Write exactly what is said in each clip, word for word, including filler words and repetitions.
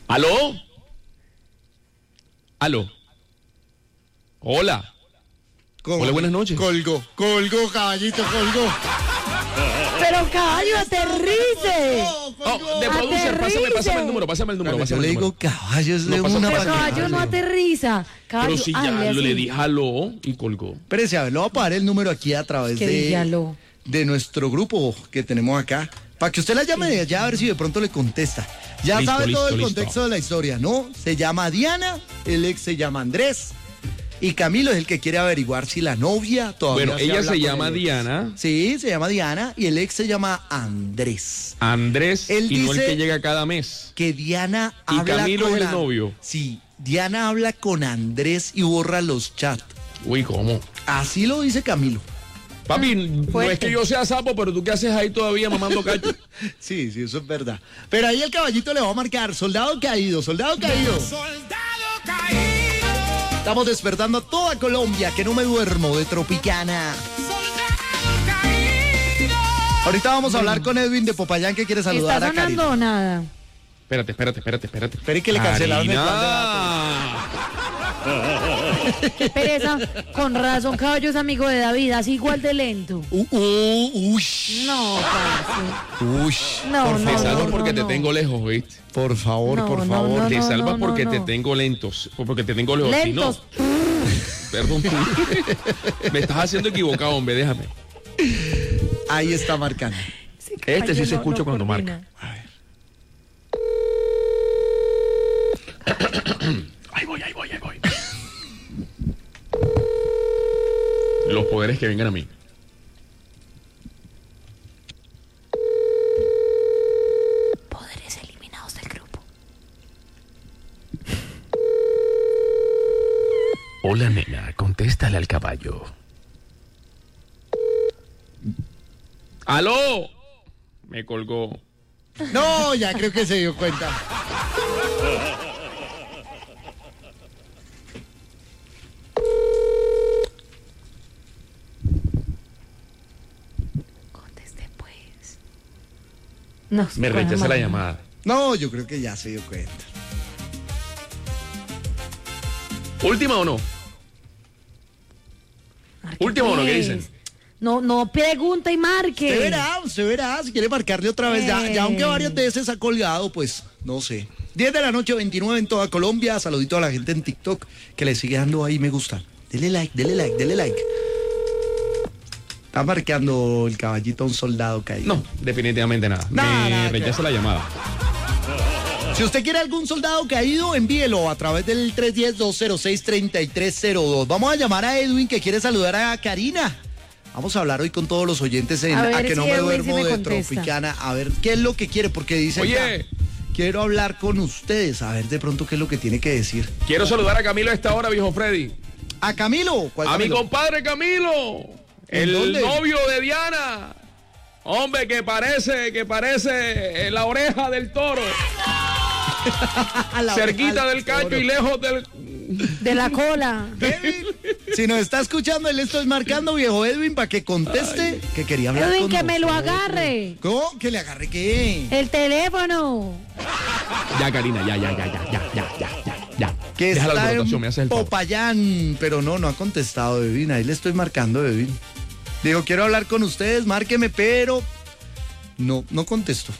¿Aló? ¿Aló? Hola. ¿Cómo? Hola, buenas noches. Colgó, colgó, caballito, colgó. Pero caballo, aterrice. Oh, de producer, pásame, pásame el número, pásame el número, Claro, pásame yo le el digo número. caballos de No pasa una nada. Pero para caballo no aterriza. Caballo, Pero si ya hazle lo así. le dije aló y colgó. Espérese, a ver, le voy a pagar el número aquí a través Que de, dígalo. de nuestro grupo que tenemos acá. Para que usted la llame de allá a ver si de pronto le contesta. Ya Listo, sabe listo, todo el listo. contexto de la historia, ¿no? Se llama Diana, el ex se llama Andrés. Y Camilo es el que quiere averiguar si la novia todavía Bueno, se ella habla se con llama el ex. Diana. Sí, se llama Diana y el ex se llama Andrés. Andrés Él y no el dice- que llega cada mes. Que Diana Y habla Camilo con es el An- novio. Sí, Diana habla con Andrés y borra los chats. Uy, ¿cómo? Así lo dice Camilo. Papi, no fuerte. es que yo sea sapo, pero tú qué haces ahí todavía mamando cacho. Sí, sí, eso es verdad. Pero ahí el caballito le va a marcar, soldado caído, soldado caído. Soldado caído, Estamos despertando a toda Colombia, que no me duermo, de Tropicana. soldado caído. Ahorita vamos a hablar con Edwin de Popayán, que quiere saludar ¿Está a Karina. sonando o nada? Espérate, espérate, espérate, espérate. Espere que le cancelaron el plan de Karina. Qué pereza. Con razón, caballo es amigo de David, así igual de lento. Uh, uh, uy. No, parce. Uy. No, por no, Te favor, salvas no, porque no. te tengo lejos, ¿viste? por favor, No, por no, favor. no, Te no, salvas no, porque no. te tengo lentos. Porque te tengo lejos. Si no, Lentos. perdón. Me estás haciendo equivocado, hombre, déjame. Ahí está marcando. Ese Este sí caballo se no- escucha no cuando coordina. marca. Ahí voy, ahí voy, ahí voy. Los poderes que vengan a mí. Poderes eliminados del grupo. Hola, nena, contéstale al caballo. ¡Aló! Me colgó. No, ya creo que se dio cuenta. Conteste, pues. No, Me con rechaza la mano. llamada. No, yo creo que ya se dio cuenta. ¿Última o no? Marque, Último, ¿no? ¿Qué pues. dicen? No, no pregunta y marque. Usted verá, usted verá, si quiere marcarle otra vez. Ya, ya aunque Eh. varias veces ha colgado, pues, no sé. diez de la noche, veintinueve en toda Colombia. Saludito a la gente en TikTok que le sigue dando ahí me gusta. Dele like, dele like, dele like. Está marcando el caballito a un soldado caído. No, definitivamente nada. Nada, Me nada, rechaza la llamada. Si usted quiere algún soldado caído, envíelo a través del tres uno cero, dos cero seis, tres tres cero dos. Vamos a llamar a Edwin, que quiere saludar a Karina. Vamos a hablar hoy con todos los oyentes en A A, ver que no si me Edwin sí duermo me de contesta. Tropicana. A ver, ¿qué es lo que quiere? Porque dice Oye. acá, quiero hablar con ustedes. A ver de pronto qué es lo que tiene que decir. Quiero saludar a Camilo a esta hora, viejo Freddy. A Camilo. ¿Cuál A mi Camilo? compadre Camilo. ¿En El dónde? novio de Diana. Hombre, que parece, que parece eh, la oreja del toro. A la- Cerquita al del cacho toro. y lejos del... De la cola. Edwin, si nos está escuchando, él le estoy marcando, viejo Edwin, para que conteste que quería hablar Edwin, con que me lo nosotros. agarre. ¿Cómo? ¿Que le agarre qué? El teléfono. Ya, Karina, ya, ya, ya, ya, ya, ya, ya, ya, ya. Que Deja la está alborotación, me haces en el favor. Popayán, pero no, no ha contestado Edwin, ahí le estoy marcando Edwin. Digo, quiero hablar con ustedes, márqueme, pero no, no contesto.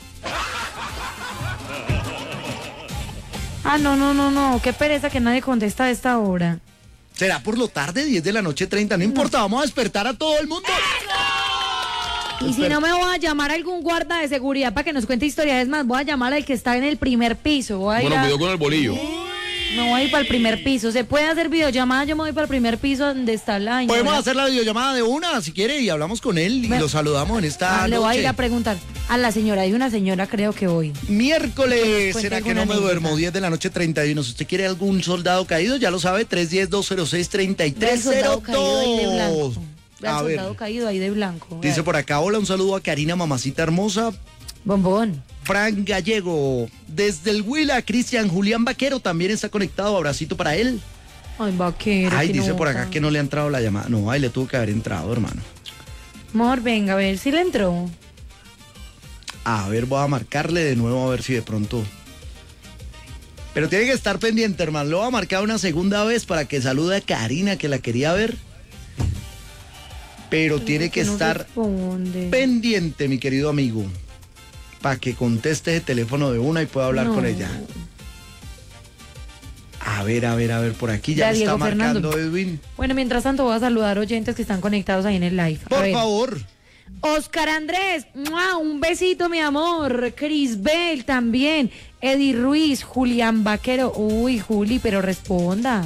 Ah, no, no, no, no. Qué pereza que nadie contesta a esta hora. ¿Será por lo tarde, diez de la noche treinta? No importa, vamos a despertar a todo el mundo. Y si no me voy a llamar a algún guarda de seguridad para que nos cuente historias, es más, voy a llamar al que está en el primer piso. Voy a ir Bueno, a- cuidado con el bolillo. Me voy a ir para el primer piso. ¿Se puede hacer videollamada? Yo me voy para el primer piso donde está la señora. Podemos hacer la videollamada de una, si quiere, y hablamos con él y Bueno. lo saludamos en esta Ah, le voy a noche. ir a preguntar a la señora. Hay una señora, creo que hoy. Miércoles, Cuente será que alguna no me anécdota. duermo, diez de la noche treinta y uno. Si usted quiere algún soldado caído, ya lo sabe, tres uno cero, dos cero seis, tres Ve tres al cero soldado caído ahí de blanco. dos. Ve al A ver, soldado caído ahí de blanco. dice Vea. por acá, hola, un saludo a Karina, mamacita hermosa. Bombón. Fran Gallego, desde el Huila, Cristian Julián Vaquero también está conectado, abracito para él. Ay, vaquero. Ay, qué dice por acá nota. que no le ha entrado la llamada. No, ay, le tuvo que haber entrado, hermano. Amor, venga, a ver si le entró. A ver, voy a marcarle de nuevo a ver si de pronto. Pero tiene que estar pendiente, hermano. Lo voy a marcar una segunda vez para que salude a Karina, que la quería ver. Pero tiene que no estar responde. pendiente, mi querido amigo, para que conteste el teléfono de una y pueda hablar No. con ella. A ver, a ver, a ver, por aquí ya, Ya, me está Diego marcando Fernando. Edwin. Bueno, mientras tanto voy a saludar oyentes que están conectados ahí en el live. A Por ver. favor. Oscar Andrés, ¡mua! Un besito, mi amor. Crisbel también. Eddie Ruiz, Julián Vaquero. Uy, Juli, pero responda.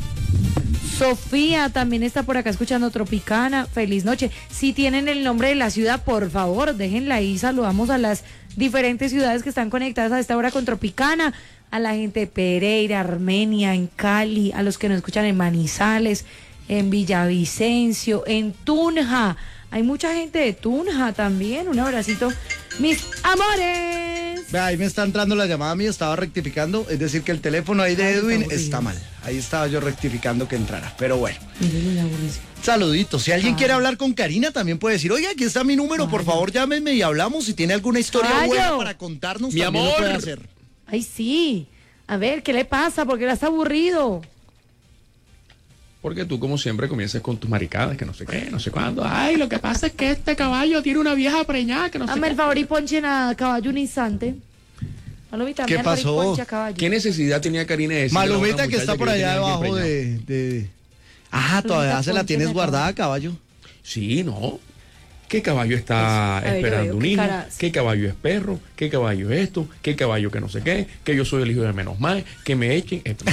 Sofía también está por acá escuchando Tropicana. Feliz noche. Si tienen el nombre de la ciudad, por favor, déjenla ahí. Saludamos a las diferentes ciudades que están conectadas a esta hora con Tropicana. A la gente de Pereira, Armenia, en Cali, a los que nos escuchan en Manizales, en Villavicencio, en Tunja. Hay mucha gente de Tunja también. Un abracito, mis amores. Vea, ahí me está entrando la llamada mía, estaba rectificando. Es decir, que el teléfono ahí de Ay, Edwin está está mal. Ahí estaba yo rectificando que entrara. Pero bueno. Miren la aburrición. Saluditos. Si alguien Ay. quiere hablar con Karina, también puede decir, oye, aquí está mi número, por favor, llámenme y hablamos. Si tiene alguna historia Caballo. buena para contarnos, Mi también amor. lo puede hacer. Ay, sí. A ver, ¿qué le pasa? ¿Por qué la está aburrido? Porque tú, como siempre, comienzas con tus maricadas, que no sé qué, no sé cuándo. Ay, lo que pasa es que este caballo tiene una vieja preñada, que no sé Hazme qué. el favor y ponchen a caballo un instante. Malumita, ¿Qué hazme el favor y pasó? ponche a caballo. ¿Qué necesidad tenía Karina de decirle a la Malumita otra que está muchacha por yo allá tenía alguien debajo preñado? de, de... Ah, todavía Malumita, se la tienes póncheme guardada, acá. caballo. Sí, no. ¿Qué caballo está A ver, yo esperando veo, un ¿qué hijo? caras? ¿Qué caballo es perro? ¿Qué caballo es esto? ¿Qué caballo que no sé qué? Que yo soy el hijo de menos mal, que me echen. Esto.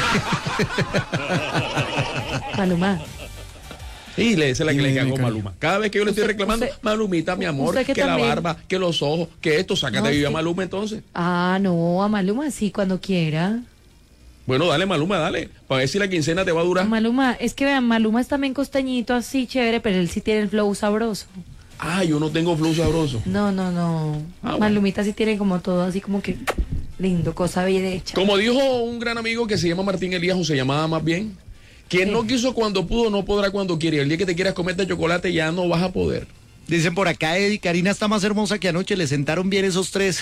Maluma. Y le dice la que le Dime, hago Karina. Maluma. Cada vez que yo le estoy Usted- reclamando, usted- Malumita, mi amor, usted que, que la también- barba, que los ojos, que esto, sácate No, de viva sí. Maluma entonces. Ah, no, a Maluma sí, cuando quiera. Bueno, dale, Maluma, dale. Para ver si la quincena te va a durar. Maluma, es que vean, Maluma es también costeñito así, chévere, pero él sí tiene el flow sabroso. Ah, yo no tengo flow sabroso. No, no, no. Ah, bueno. Malumita sí tiene como todo así como que lindo, cosa bien hecha. Como dijo un gran amigo que se llama Martín Elías, o se llamaba más bien, quien Sí. no quiso cuando pudo, no podrá cuando quiere. El día que te quieras comerte chocolate ya no vas a poder. Dicen por acá, Eddie, Karina está más hermosa que anoche, le sentaron bien esos tres.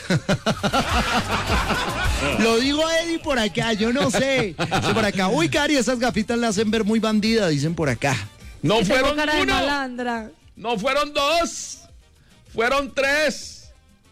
Lo digo Eddie por acá, yo no sé. Dice por acá, uy, Cari, esas gafitas la hacen ver muy bandida, dicen por acá. No Que tengo fueron cara de uno, malandra. no fueron dos, fueron tres.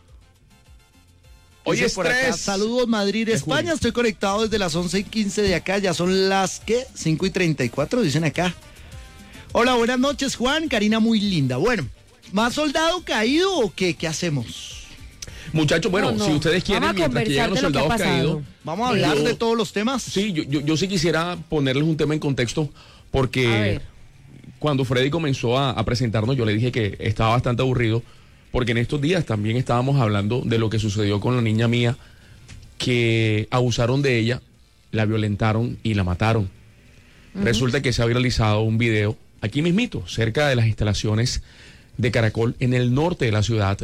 Hoy Dice es por acá, tres. saludos Madrid, de España, julio. estoy conectado desde las once y quince de acá, ya son las, ¿qué? cinco y treinta y cuatro, dicen acá. Hola, buenas noches, Juan, Karina muy linda. Bueno, ¿más soldado caído o qué? ¿Qué hacemos? Muchachos, bueno, No, no. si ustedes quieren, Vamos a mientras que llegan los conversar de lo que soldados ha pasado. caídos. Vamos a hablar yo- de todos los temas. Sí, yo, yo, yo sí quisiera ponerles un tema en contexto, A porque ver. cuando Freddy comenzó a, a presentarnos, yo le dije que estaba bastante aburrido, porque en estos días también estábamos hablando de lo que sucedió con la niña mía, que abusaron de ella, la violentaron y la mataron. Resulta que se ha viralizado un video aquí mismito, cerca de las instalaciones de Caracol, en el norte de la ciudad,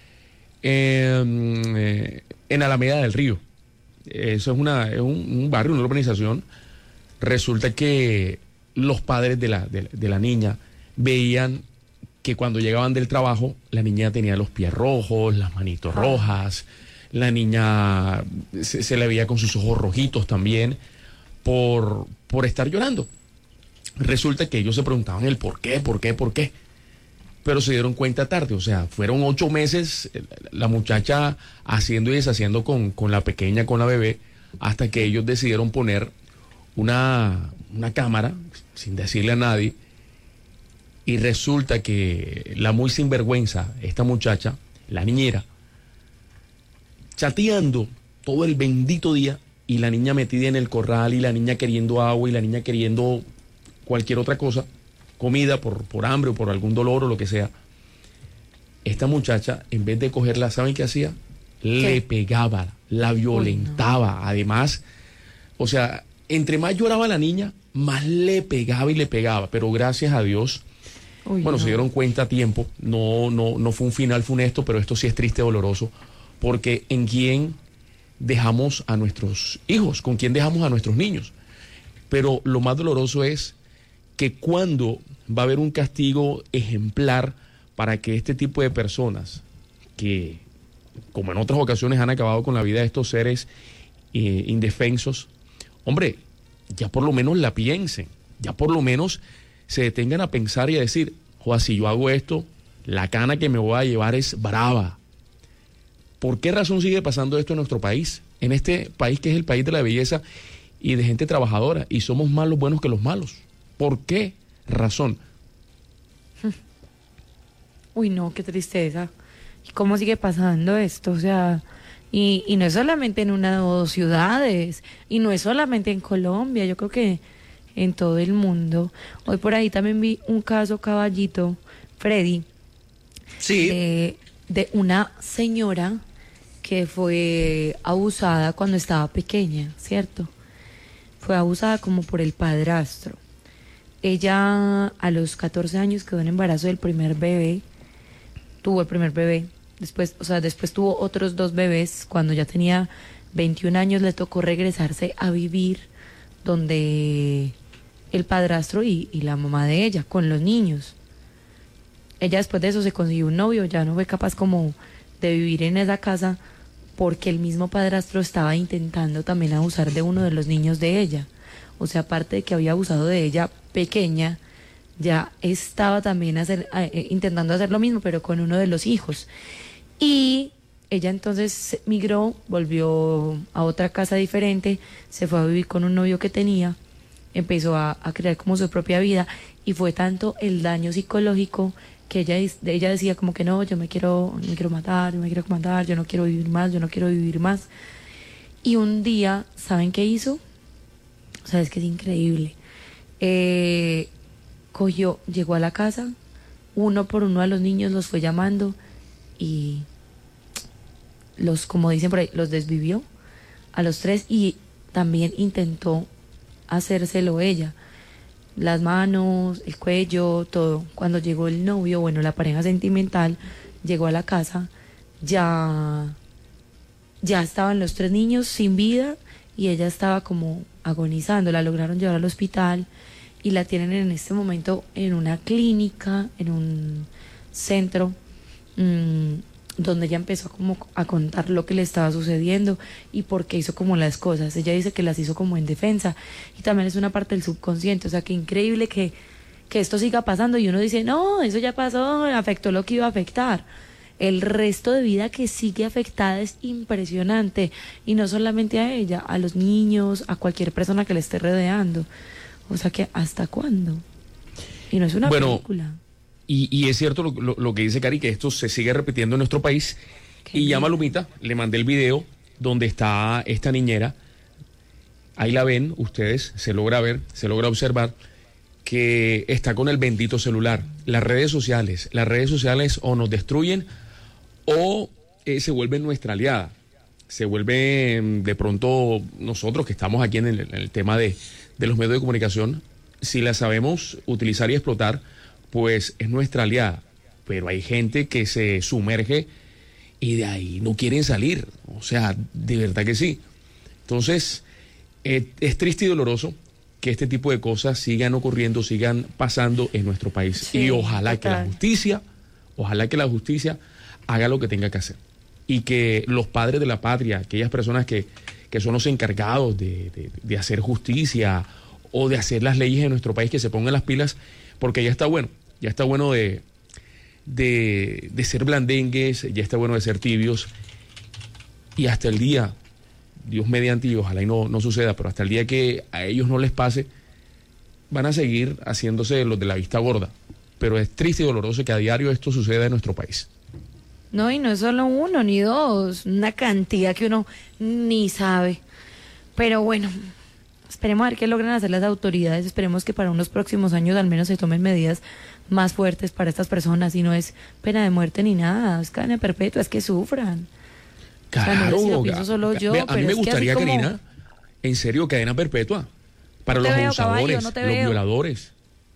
en, eh, en Alameda del Río. Eso es, una, es un, un barrio, una urbanización. Resulta que los padres de la, de, de la niña veían que cuando llegaban del trabajo, la niña tenía los pies rojos, las manitos rojas, la niña se, se le veía con sus ojos rojitos también por, por estar llorando. Resulta que ellos se preguntaban el por qué, por qué, por qué. Pero se dieron cuenta tarde, o sea, fueron ocho meses eh, la muchacha haciendo y deshaciendo con, con la pequeña, con la bebé, hasta que ellos decidieron poner una, una cámara, sin decirle a nadie, y resulta que la muy sinvergüenza, esta muchacha, la niñera, chateando todo el bendito día, y la niña metida en el corral, y la niña queriendo agua, y la niña queriendo cualquier otra cosa, comida por, por hambre o por algún dolor o lo que sea. Esta muchacha, en vez de cogerla, ¿saben qué hacía? Le pegaba, la violentaba. Además, o sea, entre más lloraba la niña, más le pegaba y le pegaba. Pero gracias a Dios, Uy, bueno, no. se dieron cuenta a tiempo. No, no, no fue un final funesto, pero esto sí es triste y doloroso. Porque ¿en quién dejamos a nuestros hijos? ¿Con quién dejamos a nuestros niños? Pero lo más doloroso es que cuando va a haber un castigo ejemplar para que este tipo de personas, que como en otras ocasiones han acabado con la vida de estos seres eh, indefensos, hombre, ya por lo menos la piensen, ya por lo menos se detengan a pensar y a decir, joder, si yo hago esto, la cana que me voy a llevar es brava. ¿Por qué razón sigue pasando esto en nuestro país? En este país que es el país de la belleza y de gente trabajadora, y somos más los buenos que los malos. ¿Por qué razón? Uy, no, qué tristeza. ¿Y cómo sigue pasando esto? O sea, y, y no es solamente en una o dos ciudades, y no es solamente en Colombia, yo creo que en todo el mundo. Hoy por ahí también vi un caso, Caballito, Freddy, Sí. de, de una señora que fue abusada cuando estaba pequeña, ¿cierto? Fue abusada como por el padrastro. Ella a los catorce años quedó en embarazo del primer bebé, tuvo el primer bebé, después, o sea, después tuvo otros dos bebés. Cuando ya tenía veintiún años le tocó regresarse a vivir donde el padrastro y, y la mamá de ella, con los niños. Ella después de eso se consiguió un novio, ya no fue capaz como de vivir en esa casa porque el mismo padrastro estaba intentando también abusar de uno de los niños de ella. O sea, aparte de que había abusado de ella pequeña, ya estaba también hacer, eh, intentando hacer lo mismo, pero con uno de los hijos. Y ella entonces migró, volvió a otra casa diferente, se fue a vivir con un novio que tenía, empezó a, a crear como su propia vida, y fue tanto el daño psicológico que ella, ella decía como que no, yo me quiero, me quiero matar, yo me quiero matar, yo no quiero vivir más, yo no quiero vivir más. Y un día, ¿saben qué hizo? O sea, es que es increíble. Eh, cogió, llegó a la casa, uno por uno a los niños los fue llamando y los, como dicen por ahí, los desvivió a los tres, y también intentó hacérselo ella. Las manos, el cuello, todo. Cuando llegó el novio, bueno, la pareja sentimental, llegó a la casa, ya, ya estaban los tres niños sin vida y ella estaba como agonizando. La lograron llevar al hospital y la tienen en este momento en una clínica, en un centro, mmm, donde ella empezó como a contar lo que le estaba sucediendo y por qué hizo como las cosas. Ella dice que las hizo como en defensa, y también es una parte del subconsciente. O sea, que increíble que, que esto siga pasando y uno dice, no, eso ya pasó, afectó lo que iba a afectar. El resto de vida que sigue afectada es impresionante, y no solamente a ella, a los niños, a cualquier persona que le esté rodeando. O sea, que ¿hasta cuándo? Y no es una bueno, película. Y, y es cierto lo, lo, lo que dice Cari, que esto se sigue repitiendo en nuestro país. Qué y llama a Lumita, le mandé el video donde está esta niñera. Ahí la ven ustedes, se logra ver, se logra observar que está con el bendito celular. Las redes sociales, las redes sociales o nos destruyen o eh, se vuelven nuestra aliada. Se vuelven de pronto nosotros que estamos aquí en el, en el tema de, de los medios de comunicación, si las sabemos utilizar y explotar, pues es nuestra aliada. Pero hay gente que se sumerge y de ahí no quieren salir. O sea, de verdad que sí. Entonces, eh, es triste y doloroso que este tipo de cosas sigan ocurriendo, sigan pasando en nuestro país. Sí, y ojalá total. que la justicia, ojalá que la justicia haga lo que tenga que hacer. Y que los padres de la patria, aquellas personas que, que son los encargados de, de, de hacer justicia o de hacer las leyes en nuestro país, que se pongan las pilas, porque ya está bueno. Ya está bueno de, de, de ser blandengues, ya está bueno de ser tibios. Y hasta el día, Dios mediante, y ojalá y no, no suceda, pero hasta el día que a ellos no les pase, van a seguir haciéndose los de la vista gorda. Pero es triste y doloroso que a diario esto suceda en nuestro país. No, y no es solo uno ni dos, una cantidad que uno ni sabe. Pero bueno, esperemos a ver qué logran hacer las autoridades. Esperemos que para unos próximos años al menos se tomen medidas más fuertes para estas personas, y no es pena de muerte ni nada, es cadena perpetua, es que sufran. Claro, o sea, no sé si lo pienso solo yo, a mí pero me es que gustaría, así como... Karina, en serio, cadena perpetua para No te los veo, abusadores, caballo, no te los veo. violadores.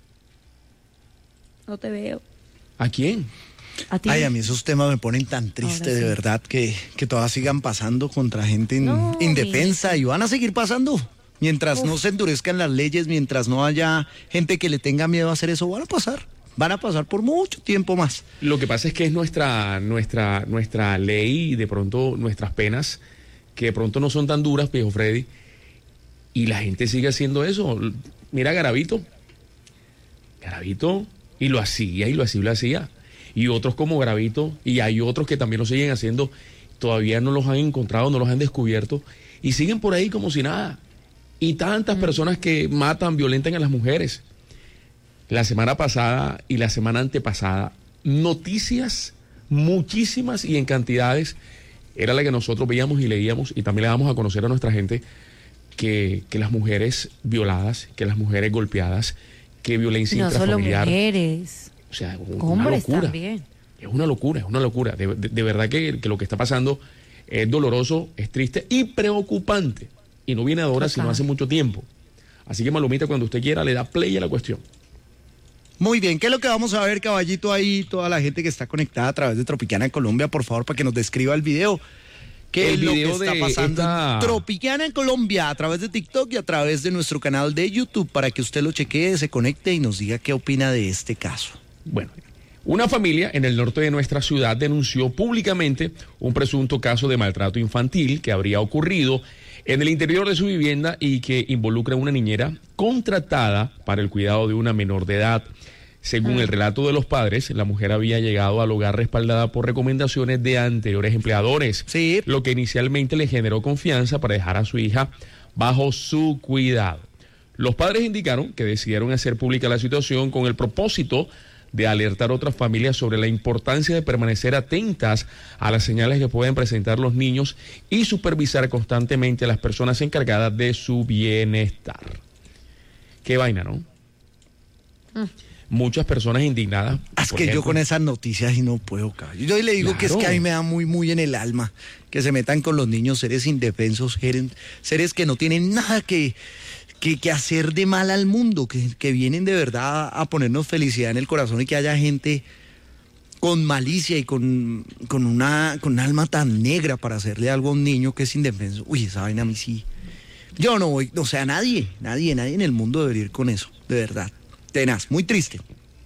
No te veo. ¿A quién? A ti. Ay, a mí esos temas me ponen tan triste, Ahora sí. de verdad, que, que todas sigan pasando contra gente in- No, indefensa, y van a seguir pasando. Mientras Uf. no se endurezcan las leyes, mientras no haya gente que le tenga miedo a hacer eso, van a pasar. Van a pasar por mucho tiempo más. Lo que pasa es que es nuestra, nuestra, nuestra ley y de pronto nuestras penas que de pronto no son tan duras, viejo Freddy, y la gente sigue haciendo eso. Mira Garavito, Garavito, y lo hacía, y lo hacía, y lo hacía. Y otros como Garavito, y hay otros que también lo siguen haciendo, todavía no los han encontrado, no los han descubierto, y siguen por ahí como si nada. Y tantas mm. personas que matan, violentan a las mujeres. La semana pasada y la semana antepasada, noticias muchísimas y en cantidades, era la que nosotros veíamos y leíamos, y también le damos a conocer a nuestra gente que, que las mujeres violadas, que las mujeres golpeadas, que violencia no intrafamiliar. No solo mujeres, o sea, una hombres locura. También. Es una locura, es una locura. De, de, de verdad que, que lo que está pasando es doloroso, es triste y preocupante. Y no viene ahora, sino hace mucho tiempo. Así que, Malomita, cuando usted quiera, le da play a la cuestión. Muy bien, ¿qué es lo que vamos a ver, caballito, ahí? Toda la gente que está conectada a través de Tropicana en Colombia, por favor, para que nos describa el video. ¿Qué el es lo video que está pasando esta... en Tropicana en Colombia a través de TikTok y a través de nuestro canal de YouTube para que usted lo chequee, se conecte y nos diga qué opina de este caso? Bueno, una familia en el norte de nuestra ciudad denunció públicamente un presunto caso de maltrato infantil que habría ocurrido en el interior de su vivienda y que involucra a una niñera contratada para el cuidado de una menor de edad. Según el relato de los padres, la mujer había llegado al hogar respaldada por recomendaciones de anteriores empleadores, sí. lo que inicialmente le generó confianza para dejar a su hija bajo su cuidado. Los padres indicaron que decidieron hacer pública la situación con el propósito de alertar a otras familias sobre la importancia de permanecer atentas a las señales que pueden presentar los niños y supervisar constantemente a las personas encargadas de su bienestar. Qué vaina, ¿no? Mm. Muchas personas indignadas. Es que ejemplo, yo con esas noticias y no puedo, cabrón. Yo le digo claro. que es que a mí me da muy, muy en el alma que se metan con los niños, seres indefensos, seres que no tienen nada que, que, que hacer de mal al mundo, que, que vienen de verdad a ponernos felicidad en el corazón y que haya gente con malicia y con, con, una, con un alma tan negra para hacerle algo a un niño que es indefenso. Uy, esa vaina a mí sí. Yo no voy, o sea, nadie, nadie, nadie en el mundo debería ir con eso, de verdad. Tenaz, muy triste.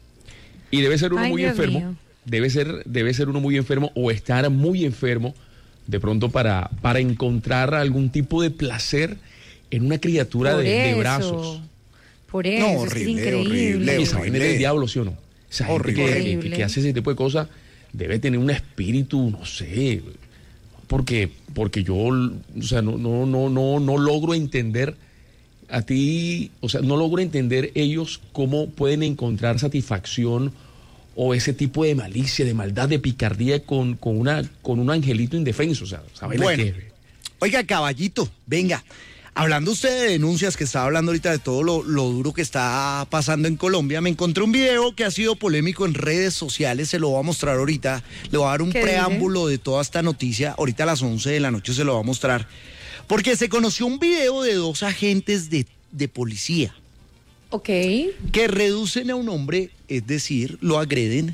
Y debe ser uno Ay, muy Dios enfermo, mío. debe ser, debe ser uno muy enfermo o estar muy enfermo de pronto para, para encontrar algún tipo de placer en una criatura de, de brazos. Por eso, no, es horrible, increíble. horrible, Esa vaina es del diablo, ¿sí o no? Esa gente Horrible. que, que, que hace ese tipo de cosas debe tener un espíritu, no sé, porque, porque yo, o sea, no, no, no, no, no logro entender a ti, o sea, no logro entender ellos cómo pueden encontrar satisfacción o ese tipo de malicia, de maldad, de picardía con, con, una, con un angelito indefenso, o sea, ¿sabes bueno, la que... Oiga, caballito, venga, hablando usted de denuncias, que estaba hablando ahorita de todo lo, lo duro que está pasando en Colombia, me encontré un video que ha sido polémico en redes sociales, se lo voy a mostrar ahorita, le voy a dar un preámbulo de toda esta noticia, ahorita a las once de la noche se lo voy a mostrar. Porque se conoció un video de dos agentes de, de policía. Ok. Que reducen a un hombre, es decir, lo agreden.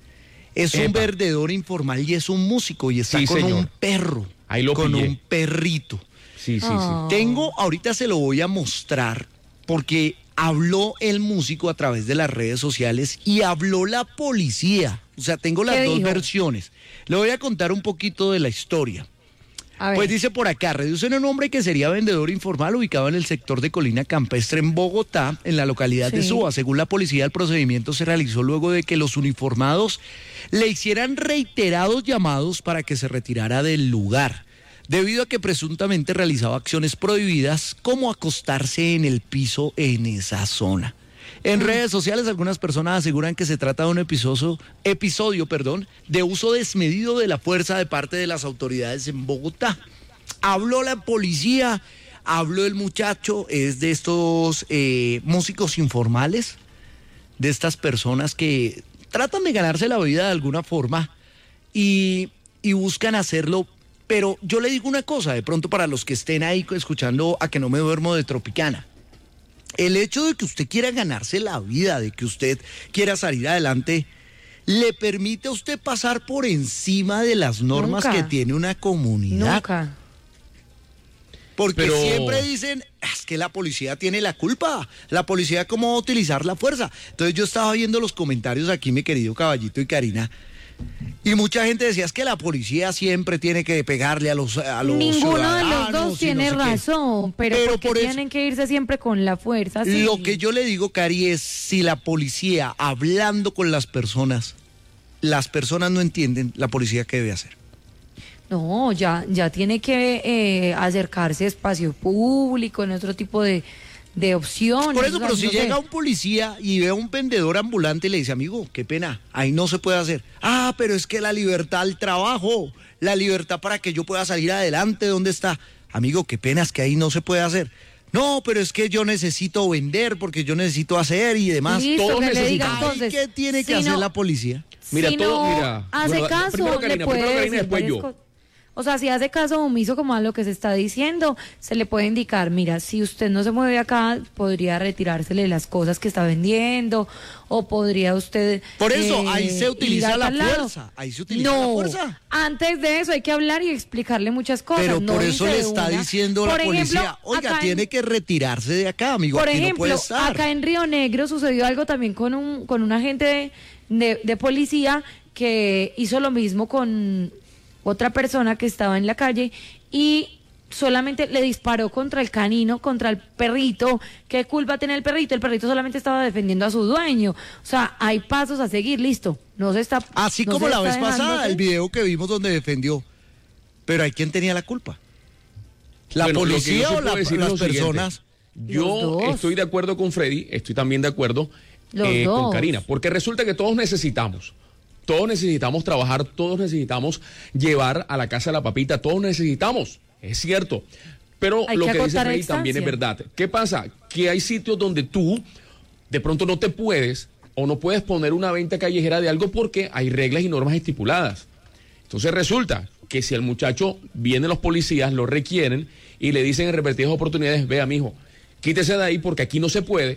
Es Epa. un vendedor informal y es un músico y está sí, con señor. un perro. Ahí lo Con pillé. un perrito. Sí, sí, Oh. sí. Tengo, ahorita se lo voy a mostrar porque habló el músico a través de las redes sociales y habló la policía. O sea, tengo las ¿Qué dos dijo? versiones. Le voy a contar un poquito de la historia. A ver. Pues dice por acá, reducen a un hombre que sería vendedor informal ubicado en el sector de Colina Campestre en Bogotá, en la localidad Sí. de Suba. Según la policía, el procedimiento se realizó luego de que los uniformados le hicieran reiterados llamados para que se retirara del lugar, debido a que presuntamente realizaba acciones prohibidas como acostarse en el piso en esa zona. En redes sociales algunas personas aseguran que se trata de un episodio, episodio perdón, de uso desmedido de la fuerza de parte de las autoridades en Bogotá. Habló la policía, habló el muchacho, es de estos eh, músicos informales, de estas personas que tratan de ganarse la vida de alguna forma y, y buscan hacerlo. Pero yo le digo una cosa, de pronto para los que estén ahí escuchando A Que No Me Duermo de Tropicana. El hecho de que usted quiera ganarse la vida, de que usted quiera salir adelante, le permite a usted pasar por encima de las normas Nunca. que tiene una comunidad. Nunca. Porque Pero- siempre dicen, es que la policía tiene la culpa, la policía cómo va a utilizar la fuerza. Entonces yo estaba viendo los comentarios aquí, mi querido Caballito y Karina, Y mucha gente decía, es que la policía siempre tiene que pegarle a los, a los Ninguno de los ciudadanos dos y tiene no sé qué. razón, pero, Pero porque por eso- tienen que irse siempre con la fuerza. Sí. Lo que yo le digo, Cari, es si la policía, hablando con las personas, las personas no entienden, la policía qué debe hacer. No, ya, ya tiene que eh, acercarse a espacio público, en otro tipo de, de opciones. Por eso, o sea, pero si no sé. llega un policía y ve a un vendedor ambulante y le dice, amigo, qué pena, ahí no se puede hacer. Ah, pero es que la libertad al trabajo, la libertad para que yo pueda salir adelante, ¿dónde está? Amigo, qué pena, es que ahí no se puede hacer. No, pero es que yo necesito vender porque yo necesito hacer y demás. Listo, todos que le diga necesitamos. Ay, entonces. ¿qué tiene que si hacer no- la policía? Mira, si todo- no mira, hace bueno, caso, primero le Karina, puede primero Karina, decir después varias yo. cosas. O sea, si hace caso omiso como a lo que se está diciendo, se le puede indicar, mira, si usted no se mueve acá, podría retirársele las cosas que está vendiendo, o podría usted... Por eso, eh, ahí se ir utiliza a la tal lado. fuerza, ahí se utiliza no, la fuerza. antes de eso hay que hablar y explicarle muchas cosas. Pero no por eso irse le de está una. diciendo Por la ejemplo, policía, oiga, acá en- tiene que retirarse de acá, amigo, Por aquí no puede ejemplo, estar. acá en Río Negro sucedió algo también con un, con un agente de, de- de policía que hizo lo mismo con otra persona que estaba en la calle y solamente le disparó contra el canino, contra el perrito. ¿Qué culpa tiene el perrito? El perrito solamente estaba defendiendo a su dueño. O sea, hay pasos a seguir, listo. No se está... Así no como se la está vez pasada, dejando el video que vimos donde defendió. Pero ¿hay quién tenía la culpa? ¿La Bueno, lo que yo policía sí o puedo la- decir es las lo siguiente. personas? Yo Los dos. estoy de acuerdo con Freddy, estoy también de acuerdo Los eh, con dos. Karina, porque resulta que todos necesitamos, todos necesitamos trabajar, todos necesitamos llevar a la casa la papita, todos necesitamos, es cierto. Pero Hay lo que que, dice acotar Freddy también es distancia. verdad. ¿Qué pasa? Que hay sitios donde tú de pronto no te puedes o no puedes poner una venta callejera de algo porque hay reglas y normas estipuladas. Entonces resulta que si el muchacho vienen los policías, lo requieren y le dicen en repetidas oportunidades, vea, mijo, quítese de ahí porque aquí no se puede,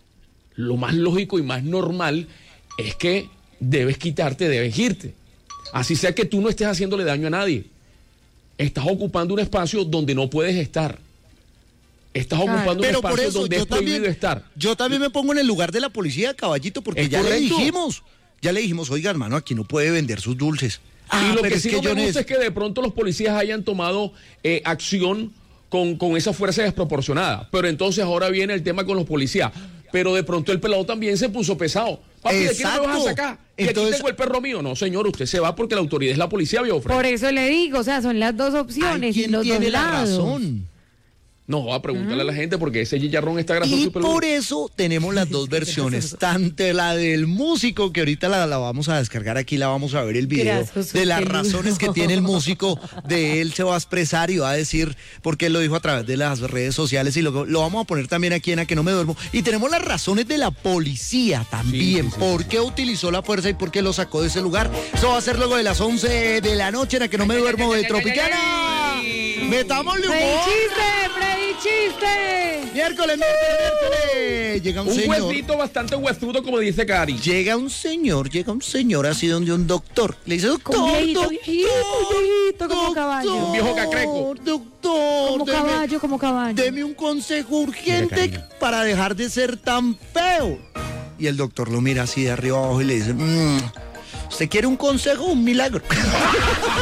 lo más lógico y más normal es que debes quitarte, debes irte. Así sea que tú no estés haciéndole daño a nadie. Estás ocupando un espacio donde no puedes estar. Estás Claro. ocupando un Pero por espacio eso donde yo es prohibido también, estar. yo también me pongo en el lugar de la policía, caballito, porque Es ya le correcto. dijimos, ya le dijimos, oiga, hermano, aquí no puede vender sus dulces. Ah, y lo pero que es sí que no me yo gusta neces- es que de pronto los policías hayan tomado eh, acción con, con esa fuerza desproporcionada. Pero entonces ahora viene el tema con los policías. Pero de pronto el pelado también se puso pesado. Papi, ¿de quién me vas a Exacto. sacar? Y Entonces- aquí tengo el perro mío. No, señor, usted se va porque la autoridad es la policía, Biofre. Por eso le digo, o sea, son las dos Ay, opciones y ¿quién los tiene dos la lados. razón? No, va a preguntarle a la gente porque ese chicharrón está grasoso Y y peludo. por eso tenemos las dos versiones, tanto la del músico, que ahorita la, la vamos a descargar aquí, la vamos a ver el video, Grasoso de las peludo. razones que tiene el músico, de él se va a expresar y va a decir, porque él lo dijo a través de las redes sociales, y lo, lo vamos a poner también aquí en A Que No Me Duermo. Y tenemos las razones de la policía también, Sí, sí, sí. por qué utilizó la fuerza y por qué lo sacó de ese lugar. Eso va a ser luego de las once de la noche en A Que No Me Duermo de Tropicana. ¡Metámosle ¡Freddy humor! chiste! ¡Freddy chiste! Miércoles, miércoles, miércoles. Llega un, Un señor. huesito bastante huesudo, como dice Cari. Llega un señor, llega un señor así donde un doctor. Le dice, doctor, Un viejito, doctor, viejito, viejito, como caballo. Un viejo cacreco. Doctor, Como deme, caballo, como caballo. deme un consejo urgente Mira, cariño. para dejar de ser tan feo. Y el doctor lo mira así de arriba abajo y le dice, "Mm, ¿usted quiere un consejo o un milagro?"